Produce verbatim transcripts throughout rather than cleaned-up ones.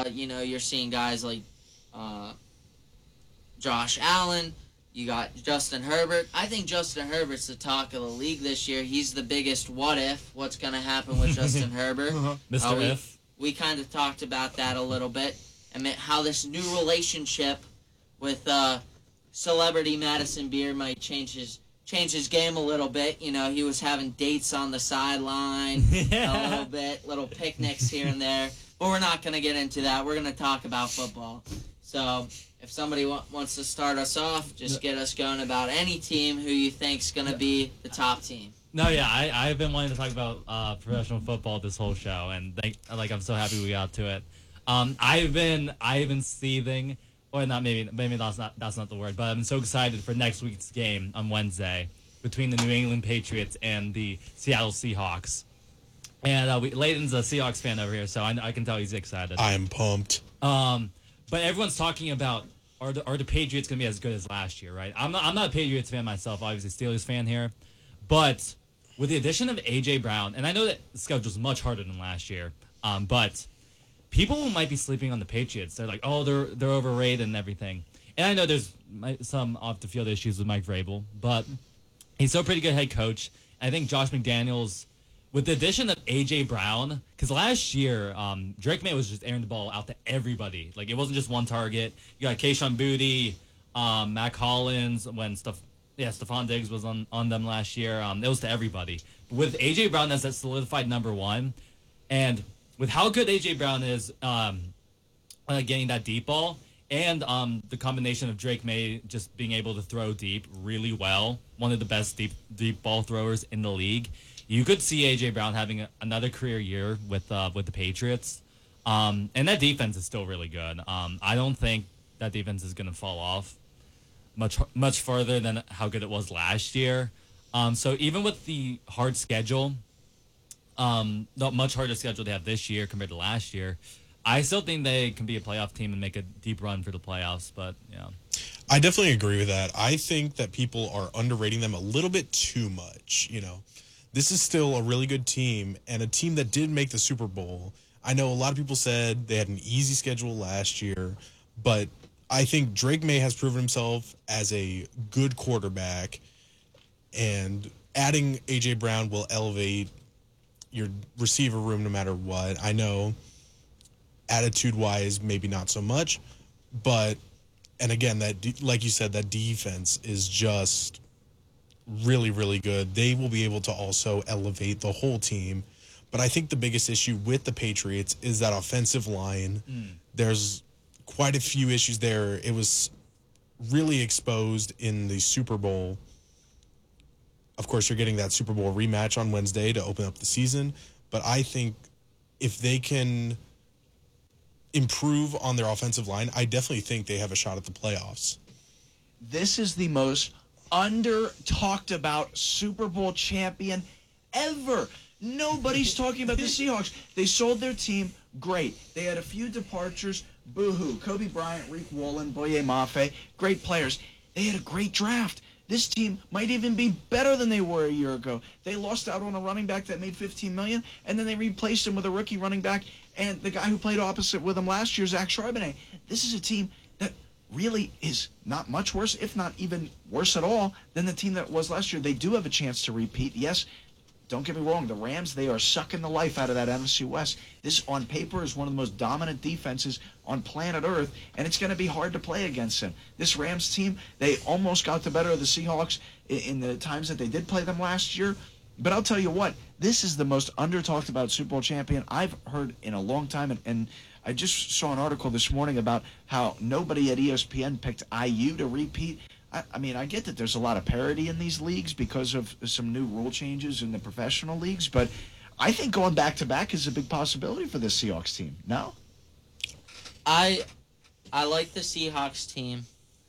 you know, you're seeing guys like uh, Josh Allen. You got Justin Herbert. I think Justin Herbert's the talk of the league this year. He's the biggest what if. What's going to happen with Justin Herbert? Uh-huh. Mister Uh, we, If. We kind of talked about that a little bit. And how this new relationship with uh, celebrity Madison Beer might change his change his game a little bit. You know, he was having dates on the sideline Yeah. a little bit, little picnics here and there. But we're not going to get into that. We're going to talk about football. So if somebody wa- wants to start us off, just get us going about any team who you think's going to be the top team. No, yeah, I, I've been wanting to talk about uh, professional football this whole show, and thank, like I'm so happy we got to it. Um, I've been I've been seething, or not maybe maybe that's not that's not the word, but I'm so excited for next week's game on Wednesday between the New England Patriots and the Seattle Seahawks. And uh, we, Leighton's a Seahawks fan over here, so I, I can tell he's excited. I'm pumped. Um, but everyone's talking about are the are the Patriots gonna be as good as last year, right? I'm not I'm not a Patriots fan myself, obviously Steelers fan here, but with the addition of A J Brown, and I know that the schedule's much harder than last year, um, but people might be sleeping on the Patriots. They're like, oh, they're they're overrated and everything. And I know there's some off the field issues with Mike Vrabel, but he's still a pretty good head coach. I think Josh McDaniels, with the addition of A J Brown, because last year um, Drake May was just airing the ball out to everybody. Like, it wasn't just one target. You got Kayshon Boutte, um, Matt Collins, when stuff. Yeah, Stephon Diggs was on, on them last year. Um, it was to everybody. With A J Brown as that solidified number one, and with how good A J Brown is um, uh, getting that deep ball, and um, the combination of Drake May just being able to throw deep really well, one of the best deep deep ball throwers in the league, you could see A J Brown having a, another career year with uh, with the Patriots. Um, and that defense is still really good. Um, I don't think that defense is going to fall off much much further than how good it was last year. Um, so even with the hard schedule, um, not much harder schedule they have this year compared to last year, I still think they can be a playoff team and make a deep run for the playoffs. But yeah, I definitely agree with that. I think that people are underrating them a little bit too much. You know, this is still a really good team and a team that did make the Super Bowl. I know a lot of people said they had an easy schedule last year, but I think Drake May has proven himself as a good quarterback, and adding A J Brown will elevate your receiver room no matter what. I know attitude-wise, maybe not so much, but, and again, that de- like you said, that defense is just really, really good. They will be able to also elevate the whole team. But I think the biggest issue with the Patriots is that offensive line. Mm. There's quite a few issues there. It was really exposed in the Super Bowl. Of course, you're getting that Super Bowl rematch on Wednesday to open up the season. But I think if they can improve on their offensive line, I definitely think they have a shot at the playoffs. This is the most under-talked about Super Bowl champion ever. Nobody's talking about the Seahawks. They sold their team. Great. They had a few departures. Boo-hoo. Kobe Bryant, Rick Wallen, Boye Mafe. Great players. They had a great draft. This team might even be better than they were a year ago. They lost out on a running back that made fifteen million dollars, and then they replaced him with a rookie running back and the guy who played opposite with him last year, Zach Charbonnet. This is a team that really is not much worse, if not even worse at all, than the team that was last year. They do have a chance to repeat. Yes, don't get me wrong, the Rams, they are sucking the life out of that N F C West. This, on paper, is one of the most dominant defenses on planet Earth, and it's going to be hard to play against them. This Rams team, they almost got the better of the Seahawks in the times that they did play them last year. But I'll tell you what, this is the most under-talked about Super Bowl champion I've heard in a long time, and, and I just saw an article this morning about how nobody at E S P N picked I U to repeat. I, I mean, I get that there's a lot of parity in these leagues because of some new rule changes in the professional leagues, but I think going back-to-back is a big possibility for this Seahawks team. No? I I like the Seahawks team,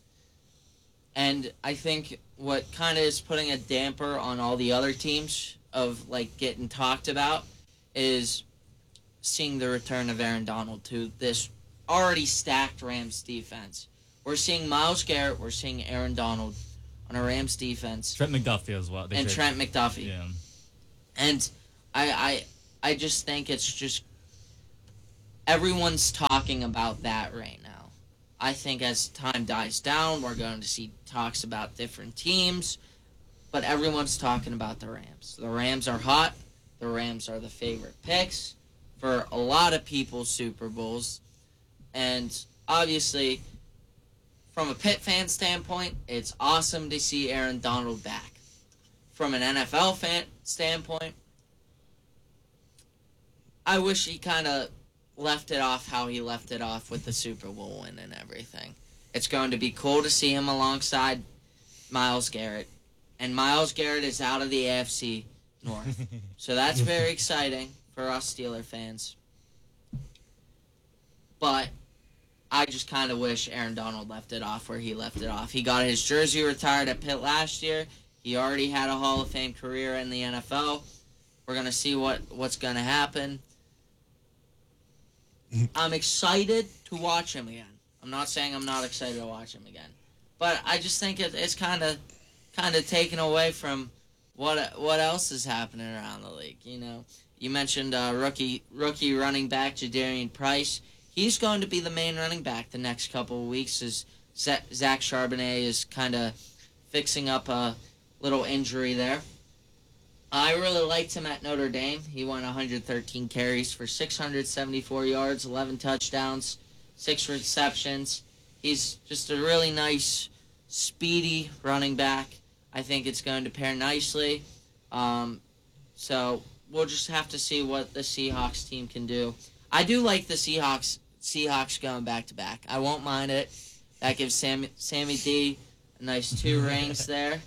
and I think what kind of is putting a damper on all the other teams of, like, getting talked about is seeing the return of Aaron Donald to this already stacked Rams defense. We're seeing Myles Garrett. We're seeing Aaron Donald on a Rams defense. Trent McDuffie as well. They and traded. Trent McDuffie. Yeah. And I, I, I just think it's just everyone's talking about that right now. I think as time dies down, we're going to see talks about different teams, but everyone's talking about the Rams. The Rams are hot. The Rams are the favorite picks for a lot of people's Super Bowls. And obviously, from a Pitt fan standpoint, it's awesome to see Aaron Donald back. From an N F L fan standpoint, I wish he kind of left it off how he left it off with the Super Bowl win and everything. It's going to be cool to see him alongside Myles Garrett. And Myles Garrett is out of the A F C North. So that's very exciting for us Steeler fans. But I just kind of wish Aaron Donald left it off where he left it off. He got his jersey retired at Pitt last year. He already had a Hall of Fame career in the N F L. We're going to see what, what's going to happen. I'm excited to watch him again. I'm not saying I'm not excited to watch him again. But I just think it, it's kind of kind of taken away from what what else is happening around the league. You know, you mentioned uh, rookie rookie running back Jadarian Price. He's going to be the main running back the next couple of weeks as Zach Charbonnet is kind of fixing up a little injury there. I really liked him at Notre Dame. He won one hundred thirteen carries for six hundred seventy-four yards, eleven touchdowns, six receptions. He's just a really nice, speedy running back. I think it's going to pair nicely. Um, so we'll just have to see what the Seahawks team can do. I do like the Seahawks Seahawks going back-to-back. I won't mind it. That gives Sammy, Sammy D a nice two rings there.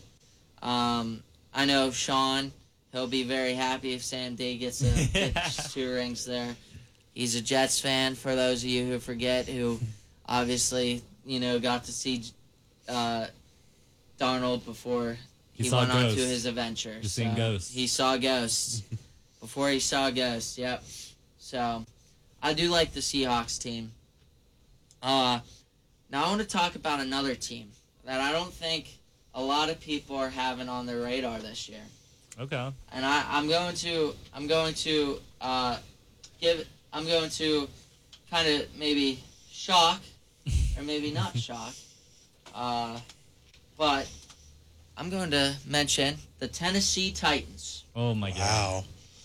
Um, I know Sean... He'll be very happy if Sam D gets, a, gets two rings there. He's a Jets fan, for those of you who forget, who obviously, you know, got to see uh, Darnold before he, he went on ghosts. to his adventure. Just seeing ghosts. He saw ghosts before he saw ghosts, yep. So, I do like the Seahawks team. Uh, now I want to talk about another team that I don't think a lot of people are having on their radar this year. Okay. And I, I'm going to, I'm going to uh, give, I'm going to kind of maybe shock, or maybe not shock, uh, but I'm going to mention the Tennessee Titans. Oh my God. Wow.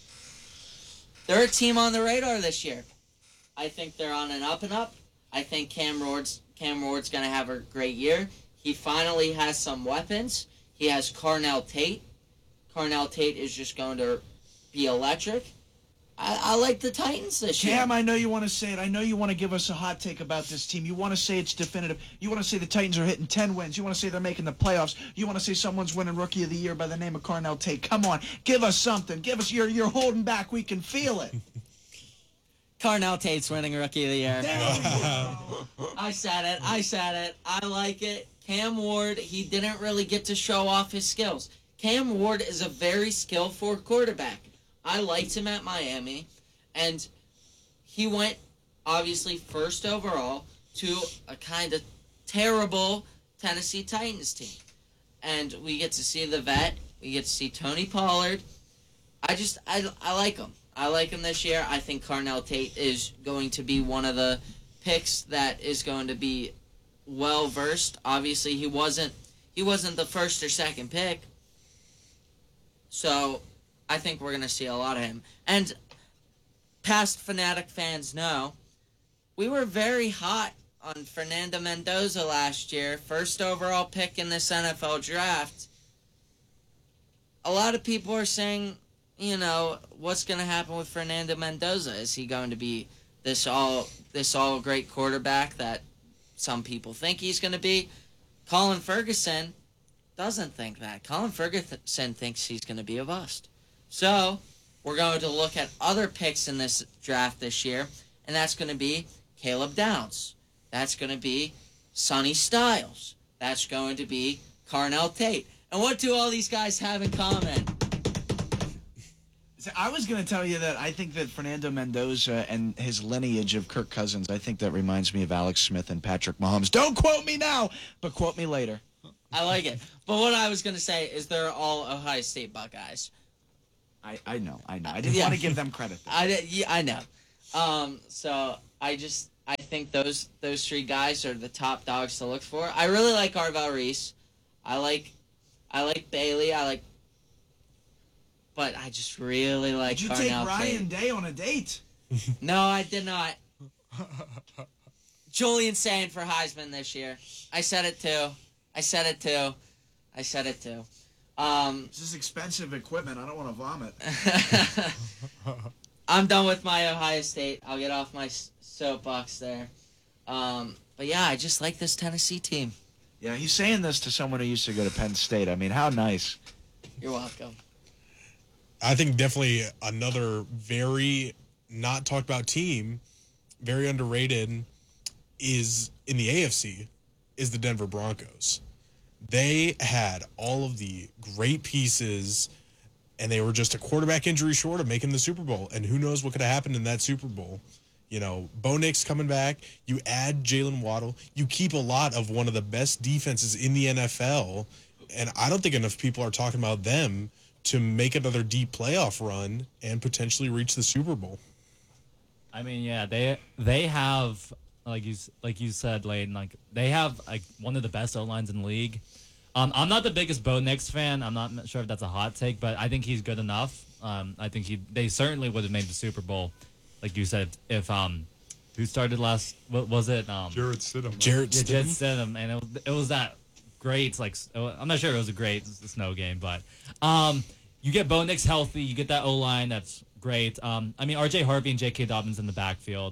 They're a team on the radar this year. I think they're on an up and up. I think Cam Ward's, Cam Ward's going to have a great year. He finally has some weapons. He has Carnell Tate. Carnell Tate is just going to be electric. I, I like the Titans this year. Cam, I know you want to say it. I know you want to give us a hot take about this team. You want to say it's definitive. You want to say the Titans are hitting ten wins. You want to say they're making the playoffs. You want to say someone's winning Rookie of the Year by the name of Carnell Tate. Come on, give us something. Give us. You're you're holding back. We can feel it. Carnell Tate's winning Rookie of the Year. There we go. I said it. I said it. I like it. Cam Ward, he didn't really get to show off his skills. Cam Ward is a very skillful quarterback. I liked him at Miami, and he went, obviously, first overall to a kind of terrible Tennessee Titans team. And we get to see the vet. We get to see Tony Pollard. I just, I, I like him. I like him this year. I think Carnell Tate is going to be one of the picks that is going to be well-versed. Obviously, he wasn't, he wasn't the first or second pick. So, I think we're going to see a lot of him. And past Fanatic fans know, we were very hot on Fernando Mendoza last year, first overall pick in this N F L draft. A lot of people are saying, you know, what's going to happen with Fernando Mendoza? Is he going to be this all this all great quarterback that some people think he's going to be? Colin Ferguson doesn't think that. Colin Ferguson thinks he's going to be a bust. So, we're going to look at other picks in this draft this year, and that's going to be Caleb Downs. That's going to be Sonny Styles. That's going to be Carnell Tate. And what do all these guys have in common? So I was going to tell you that I think that Fernando Mendoza and his lineage of Kirk Cousins, I think that reminds me of Alex Smith and Patrick Mahomes. Don't quote me now, but quote me later. I like it. But what I was going to say is they're all Ohio State Buckeyes. I, I know, I know. I didn't Yeah. want to give them credit. Though. I, yeah, I know. Um, so I just I think those those three guys are the top dogs to look for. I really like Arvel Reese. I like I like Bailey. I like, but I just really like. Did you take Darnell Ryan Tate. Day on a date? No, I did not. Julian Sand for Heisman this year. I said it too. I said it too. I said it too. Um, This is expensive equipment. I don't want to vomit. I'm done with my Ohio State. I'll get off my s- soapbox there. Um, but yeah, I just like this Tennessee team. Yeah, he's saying this to someone who used to go to Penn State. I mean, how nice. You're welcome. I think definitely another very not talked about team, very underrated, is in the A F C, is the Denver Broncos. They had all of the great pieces, and they were just a quarterback injury short of making the Super Bowl. And who knows what could have happened in that Super Bowl. You know, Bo Nix coming back, you add Jalen Waddle, you keep a lot of one of the best defenses in the N F L, and I don't think enough people are talking about them to make another deep playoff run and potentially reach the Super Bowl. I mean, yeah, they they have like you s- like you said, Layden, like they have like one of the best O lines in the league. Um, I'm not the biggest Bo Nix fan. I'm not sure if that's a hot take, but I think he's good enough. Um, I think he they certainly would have made the Super Bowl, like you said, if um, who started last? What was it? Um, Jared Stidham. right? Jarrett Yeah, Jet Stidham. Stidham, and it was, it was that great. Like s- I'm not sure it was a great s- snow game, but um, you get Bo Nix healthy, you get that O line, that's great. Um, I mean R J Harvey and J K Dobbins in the backfield,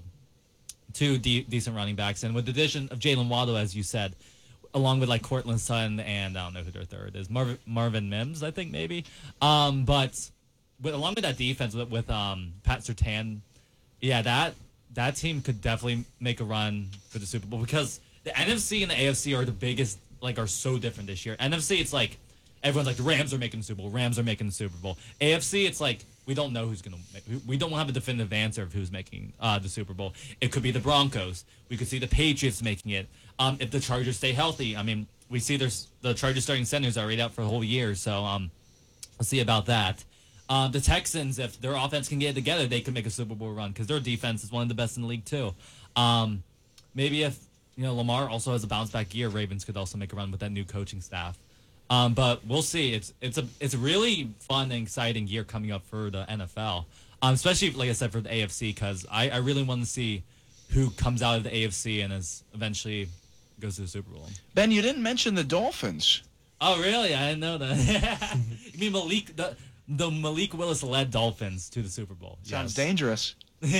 two de- decent running backs, and with the addition of Jalen Waddle, as you said, along with like Cortland Sutton and I don't know who their third is, Marv- Marvin Mims, I think maybe. Um, but with along with that defense with, with um Pat Surtain, yeah, that that team could definitely make a run for the Super Bowl because the N F C and the A F C are the biggest, like, are so different this year. N F C, it's like everyone's like the Rams are making the Super Bowl, Rams are making the Super Bowl. A F C, it's like we don't know who's gonna make, we don't have a definitive answer of who's making uh, the Super Bowl. It could be the Broncos. We could see the Patriots making it. Um, if the Chargers stay healthy, I mean, we see there's the Chargers starting centers are already out for the whole year, so um, we'll see about that. Um, the Texans, if their offense can get it together, they could make a Super Bowl run because their defense is one of the best in the league too. Um, maybe if you know Lamar also has a bounce back year, Ravens could also make a run with that new coaching staff. Um, but we'll see. It's it's a it's a really fun and exciting year coming up for the N F L, um, especially like I said for the A F C because I, I really want to see who comes out of the A F C and is eventually goes to the Super Bowl. Ben, you didn't mention the Dolphins. Oh, really? I didn't know that. You mean Malik, the, the Malik Willis-led Dolphins to the Super Bowl? Sounds Yes. dangerous.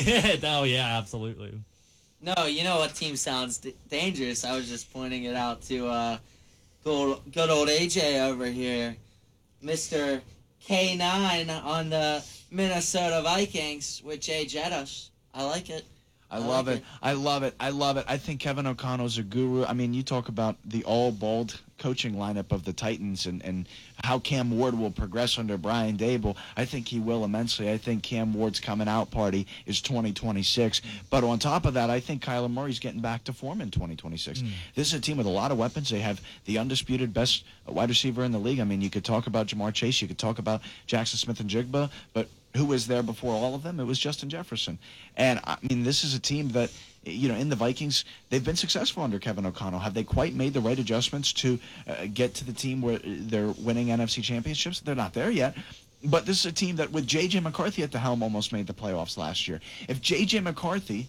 Oh, yeah, absolutely. No, you know what team sounds d- dangerous? I was just pointing it out to uh, good, good old A J over here, Mister K nine on the Minnesota Vikings with Jay Jettis. I like it. I I love like it. it. I love it. I love it. I think Kevin O'Connell's a guru. I mean, you talk about the all-bald coaching lineup of the Titans and, and how Cam Ward will progress under Brian Dable. I think he will immensely. I think Cam Ward's coming out party is twenty twenty-six. But on top of that, I think Kyler Murray's getting back to form in twenty twenty-six. This is a team with a lot of weapons. They have the undisputed best wide receiver in the league. I mean, you could talk about Jamar Chase. You could talk about Jackson Smith and Jigba. But who was there before all of them? It was Justin Jefferson. And, I mean, this is a team that, you know, in the Vikings, they've been successful under Kevin O'Connell. Have they quite made the right adjustments to uh, get to the team where they're winning N F C championships? They're not there yet. But this is a team that, with J J. McCarthy at the helm, almost made the playoffs last year. If J J. McCarthy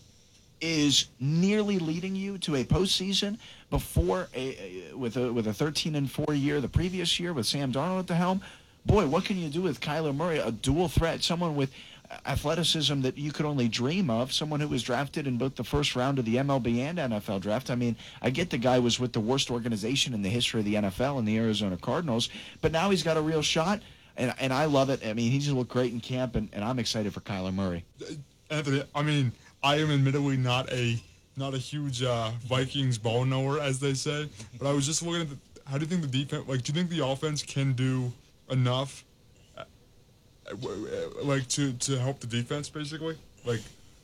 is nearly leading you to a postseason before a, a with a with a thirteen and four year the previous year with Sam Darnold at the helm, boy, what can you do with Kyler Murray, a dual threat, someone with athleticism that you could only dream of, someone who was drafted in both the first round of the M L B and N F L draft. I mean, I get the guy was with the worst organization in the history of the N F L in the Arizona Cardinals, but now he's got a real shot, and and I love it. I mean, he just looked great in camp, and, and I'm excited for Kyler Murray. Anthony, I mean, I am admittedly not a not a huge uh, Vikings ball knower, as they say, but I was just looking at the, how do you think the defense, like, do you think the offense can do enough, uh, w- uh, like, to, to help the defense, basically? Like,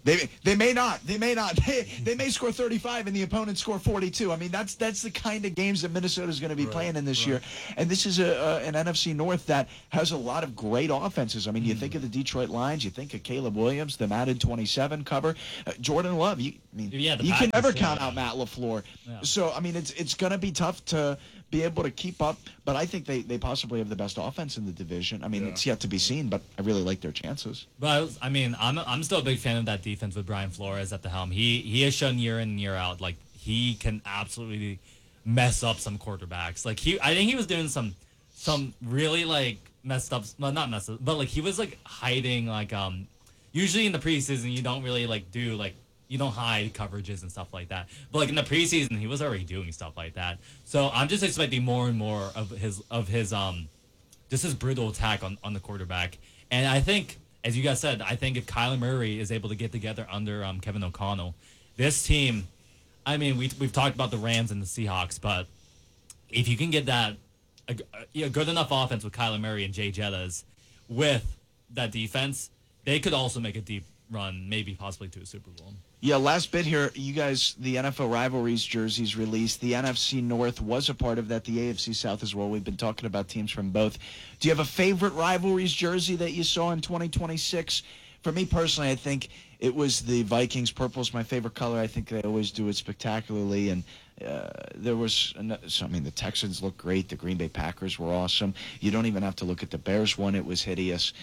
They they may not. They may not. They, they may score thirty-five and the opponent score forty-two. I mean, that's that's the kind of games that Minnesota is going to be Right, playing in this right. year. And this is a, a an N F C North that has a lot of great offenses. I mean, you think of the Detroit Lions, you think of Caleb Williams, the Madden twenty-seven cover, uh, Jordan Love. You, I mean, Yeah, the you can Packers, never too. count out Matt LaFleur. Yeah. So I mean, it's it's going to be tough to be able to keep up. But I think they, they possibly have the best offense in the division. I mean, Yeah. it's yet to be seen, but I really like their chances. But I, was, I mean, I'm I'm still a big fan of that defense with Brian Flores at the helm. He he has shown year in and year out like he can absolutely mess up some quarterbacks. Like he, I think he was doing some some really like messed up, well not messed up, but like he was like hiding like um usually in the preseason you don't really like do like you don't hide coverages and stuff like that. But like in the preseason he was already doing stuff like that. So I'm just expecting more and more of his of his um just his brutal attack on, on the quarterback. And I think, as you guys said, I think if Kyler Murray is able to get together under um, Kevin O'Connell, this team, I mean, we, we've talked about the Rams and the Seahawks, but if you can get that, a, a good enough offense with Kyler Murray and Jay Jettas with that defense, they could also make a deep run, maybe possibly to a Super Bowl. Yeah, last bit here. You guys, the N F L rivalries jerseys released. The N F C North was a part of that. The A F C South as well. We've been talking about teams from both. Do you have a favorite rivalries jersey that you saw in twenty twenty-six? For me personally, I think it was the Vikings. Purple is my favorite color. I think they always do it spectacularly. And uh, there was, another, so, I mean, the Texans look great. The Green Bay Packers were awesome. You don't even have to look at the Bears one. It was hideous.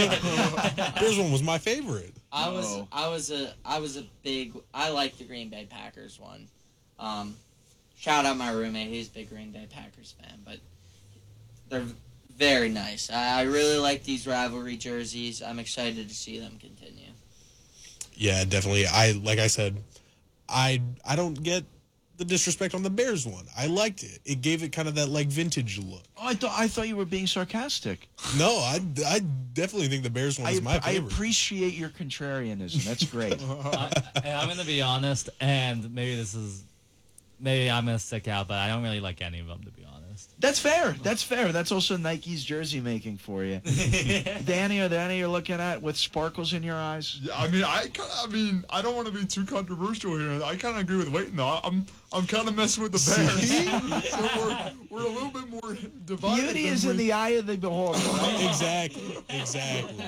Bears one was my favorite. I was Oh. I was a I was a big I like the Green Bay Packers one. Um, shout out my roommate, he's a big Green Bay Packers fan, but they're very nice. I, I really like these rivalry jerseys. I'm excited to see them continue. Yeah, definitely. I like I said, I I don't get the disrespect on the Bears one. I liked it. It gave it kind of that like vintage look. Oh, I thought I thought you were being sarcastic. No, I, I definitely think the Bears one I, is my I favorite. appreciate your contrarianism. That's great. I, and I'm gonna be honest, and maybe this is, maybe I'm gonna stick out, but I don't really like any of them to be honest. That's fair. That's fair. That's also Nike's jersey making for you. Danny, are there any you're looking at with sparkles in your eyes? Yeah, I mean, I kind I mean, I don't want to be too controversial here. I kind of agree with Leighton, though. I'm, I'm kind of messing with the Bears. So we're, we're a little bit more divided. Beauty than is in we- the eye of the beholder. right? Exactly. Exactly.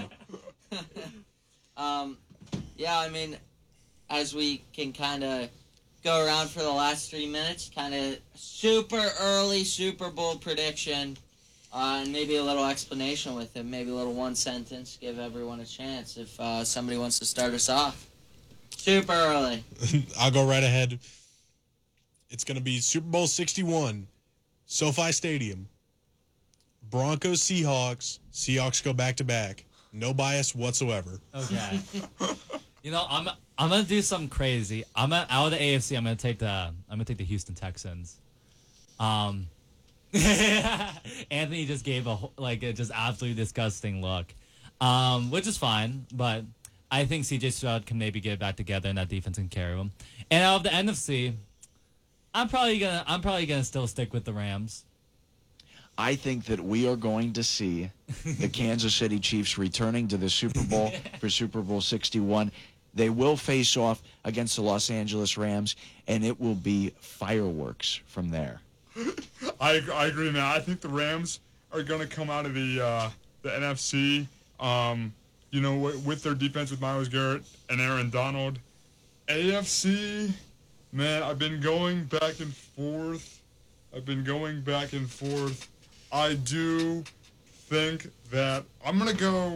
Um, yeah, I mean, as we can kind of go around for the last three minutes, kind of super early Super Bowl prediction, uh, and maybe a little explanation with it, maybe a little one sentence, give everyone a chance if uh, somebody wants to start us off. Super early. I'll go right ahead. It's going to be Super Bowl sixty-one, SoFi Stadium. Broncos, Seahawks. Seahawks go back to back. No bias whatsoever. Okay. You know, I'm I'm gonna do something crazy. I'm gonna, out of the A F C. I'm gonna take the I'm gonna take the Houston Texans. Um, Anthony just gave a wh- like a just absolutely disgusting look, um, which is fine. But I think C J Stroud can maybe get it back together, and that defense can carry him. And out of the N F C, I'm probably gonna I'm probably gonna still stick with the Rams. I think that we are going to see the Kansas City Chiefs returning to the Super Bowl for Super Bowl sixty-one. They will face off against the Los Angeles Rams, and it will be fireworks from there. I, ag- I agree, man. I think the Rams are going to come out of the uh, the N F C, um, you know, w- with their defense with Myles Garrett and Aaron Donald. A F C, man, I've been going back and forth. I've been going back and forth. I do think that I'm going to go...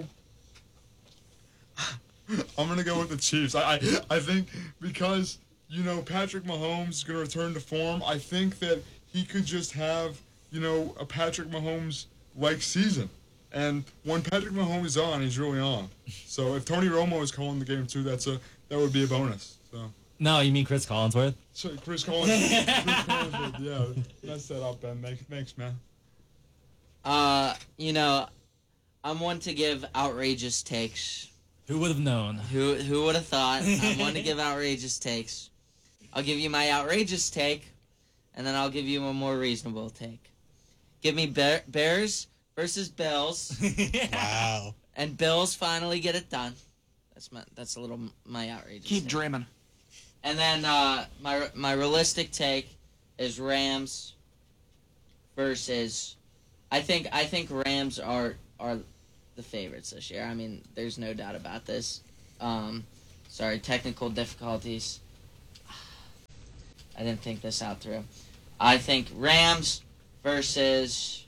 I'm going to go with the Chiefs. I, I I think because, you know, Patrick Mahomes is going to return to form, I think that he could just have, you know, a Patrick Mahomes-like season. And when Patrick Mahomes is on, he's really on. So if Tony Romo is calling the game too, that's a that would be a bonus. So, No, you mean Chris Collinsworth? so Chris Collins, Chris Collinsworth, yeah, messed that up, Ben. Thanks, thanks, man. Uh, you know, I'm one to give outrageous takes. Who would have known? Who who would have thought? I'm one to give outrageous takes. I'll give you my outrageous take, and then I'll give you a more reasonable take. Give me Bear, Bears versus Bills, Wow. and Bills finally get it done. That's my that's a little my outrageous. Keep take. dreaming. And then uh, my my realistic take is Rams versus. I think I think Rams are are the favorites this year. I mean, there's no doubt about this. Um, sorry, technical difficulties. I didn't think this out through. I think Rams versus.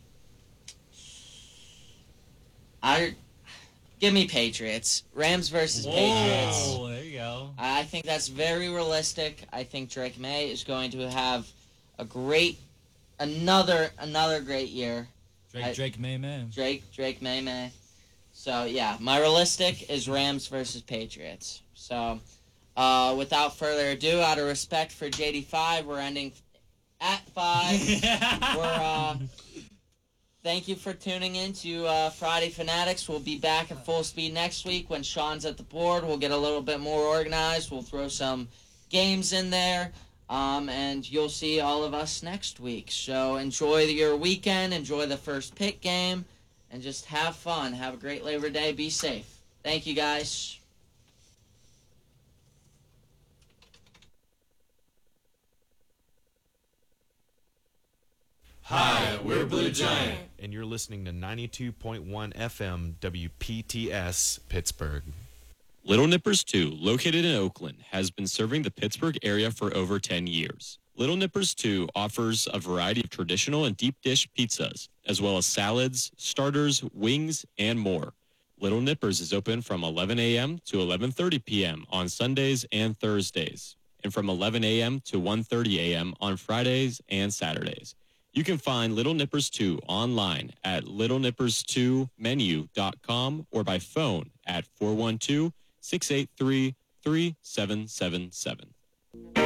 I give me Patriots. Rams versus Patriots. Whoa, there you go. I think that's very realistic. I think Drake May is going to have a great, another another great year. Drake, I- Drake, May, May. Drake, Drake May May. So yeah, my realistic is Rams versus Patriots. So, uh, without further ado, out of respect for J D five, we're ending at five. we're uh, thank you for tuning in to uh, Friday Fanatics. We'll be back at full speed next week when Sean's at the board. We'll get a little bit more organized. We'll throw some games in there. Um, and you'll see all of us next week. So enjoy your weekend, enjoy the first pick game, and just have fun. Have a great Labor Day. Be safe. Thank you, guys. Hi, we're Blue Giant. And you're listening to ninety-two point one F M W P T S Pittsburgh. Little Nippers two, located in Oakland, has been serving the Pittsburgh area for over ten years. Little Nippers two offers a variety of traditional and deep dish pizzas, as well as salads, starters, wings, and more. Little Nippers is open from eleven a.m. to eleven thirty p.m. on Sundays and Thursdays, and from eleven a.m. to one thirty a.m. on Fridays and Saturdays. You can find Little Nippers two online at little nippers two menu dot com or by phone at four one two, six eight three, three seven seven seven.